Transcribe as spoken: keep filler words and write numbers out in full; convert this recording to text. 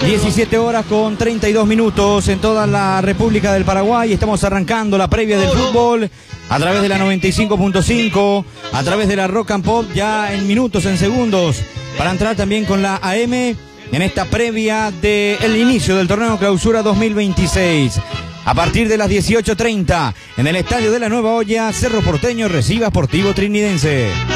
diecisiete horas con treinta y dos minutos en toda la República del Paraguay. Estamos arrancando la previa del fútbol a través de la noventa y cinco punto cinco, a través de la Rock and Pop, ya en minutos, en segundos, para entrar también con la A M en esta previa del inicio del torneo Clausura dos mil veintiséis. A partir de las dieciocho treinta, en el Estadio de la Nueva Olla, Cerro Porteño recibe a Sportivo Trinidense.